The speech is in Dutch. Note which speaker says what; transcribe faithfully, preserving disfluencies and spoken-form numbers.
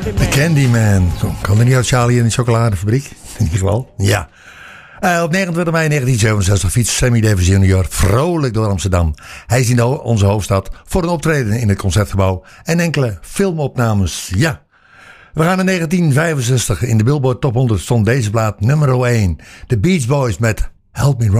Speaker 1: De Candyman. Kan er niet uit Charlie in de chocoladefabriek? In ieder geval, ja. Uh, op negenentwintig mei negentien zevenenzestig fietst Sammy Davis junior vrolijk door Amsterdam. Hij is in onze hoofdstad voor een optreden in het Concertgebouw en enkele filmopnames. Ja. We gaan naar negentien vijfenzestig. In de Billboard Top honderd stond deze plaat nummer één. De Beach Boys met Help Me Run.